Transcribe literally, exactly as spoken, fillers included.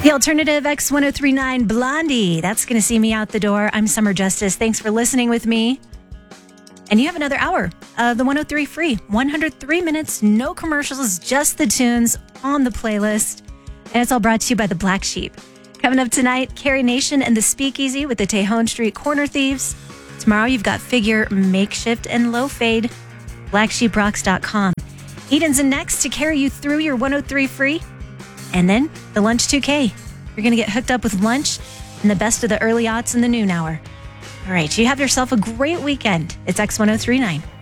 The alternative X ten thirty-nine Blondie. That's going to see me out the door. I'm Summer Justice. Thanks for listening with me. And you have another hour of the one oh three free. one hundred three minutes, no commercials, just the tunes on the playlist. And it's all brought to you by the Black Sheep. Coming up tonight, Carrie Nation and the Speakeasy with the Tejon Street Corner Thieves. Tomorrow, you've got Figure, Makeshift, and Low Fade. black sheep rocks dot com. Eden's in next to carry you through your one oh three free. And then the Lunch two K. You're going to get hooked up with lunch and the best of the early aughts in the noon hour. All right, you have yourself a great weekend. It's X ten thirty-nine.